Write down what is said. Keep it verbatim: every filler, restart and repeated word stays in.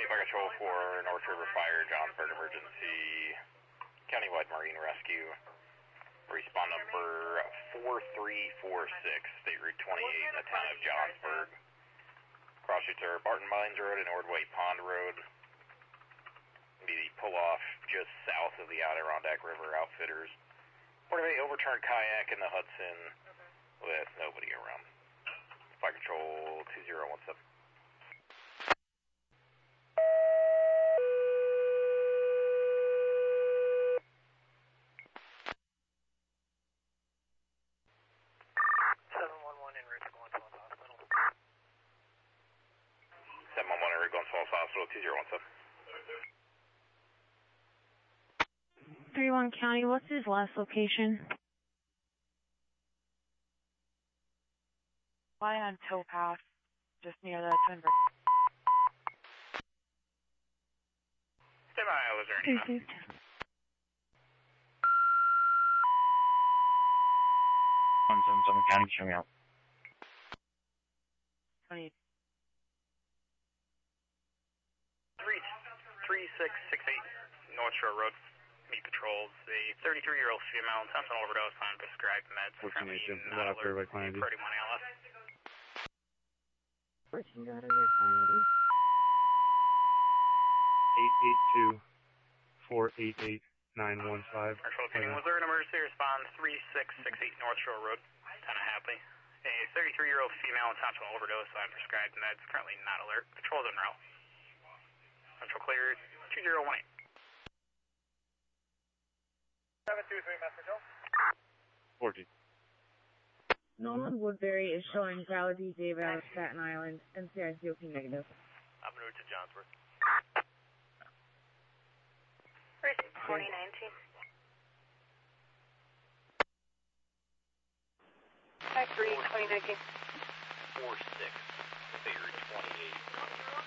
Fire Control for North River Fire, Johnsburg Emergency, Countywide Marine Rescue. Respond number four three four six, State Route twenty-eight in the town of Johnsburg. Cross streets are Barton Mines Road and Ordway Pond Road. Be the pull-off just south of the Adirondack River Outfitters. Port of a overturned kayak in the Hudson with nobody around. Fire Control two zero one seven. seven one one en route to Glens Falls Hospital. seven one one en route to Glens Falls Hospital two zero one seven. three one County, what's his last location? Line on Towpath, just near the Twin Bridge. Stay by, was there any enough? one seven seven County, show me out. twenty. three three six six eight North Shore Road. Meet patrols. A thirty-three-year-old female intentional overdose on prescribed meds. Currently not alert. thirty-one A L S. Fourteen got your final D. eight eight two, four eight eight, nine one five. Control Team, was there an emergency response? three six six eight North Shore Road, town of Hadley. A thirty-three-year-old female intentional overdose on prescribed meds. Currently not alert. Patrol's en route. Central clear two zero one eight. seven two three, Messenger. fourteen. Nolan Woodbury is showing Valley David out of Staten Island and C I C O P negative. I'm en route to Johnsburg. Receipt twenty nineteen. Five three twenty nineteen. four six, State Route twenty-eight.